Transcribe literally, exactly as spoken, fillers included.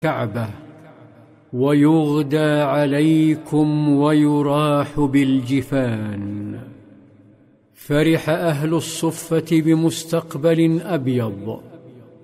الكعبة ويغدى عليكم ويراح بالجفان. فرح أهل الصفة بمستقبل أبيض